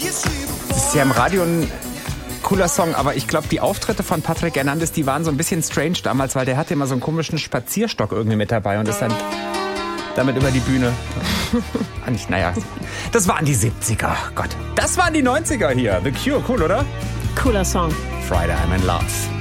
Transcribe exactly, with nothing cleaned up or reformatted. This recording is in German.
Das ist ja im Radio ein cooler Song, aber ich glaube, die Auftritte von Patrick Hernandez, die waren so ein bisschen strange damals, weil der hatte immer so einen komischen Spazierstock irgendwie mit dabei und ist dann damit über die Bühne. Eigentlich, naja, das waren die siebziger. Gott, das waren die neunziger hier. The Cure, cool, oder? Cooler Song. Friday, I'm in Love.